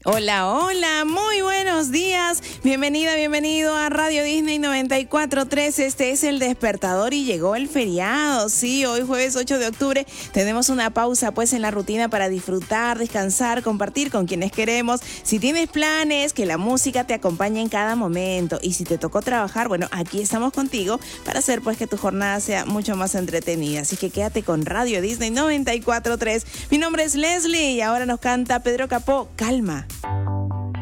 Hola, hola, muy buenos días. Bienvenida, bienvenido a Radio Disney 94.3. Este es El Despertador y llegó el feriado. Sí, hoy jueves 8 de octubre tenemos una pausa pues en la rutina para disfrutar, descansar, compartir con quienes queremos. Si tienes planes, que la música te acompañe en cada momento. Y si te tocó trabajar, bueno, aquí estamos contigo para hacer pues que tu jornada sea mucho más entretenida. Así que quédate con Radio Disney 94.3. Mi nombre es Leslie y ahora nos canta Pedro Capó, Calma.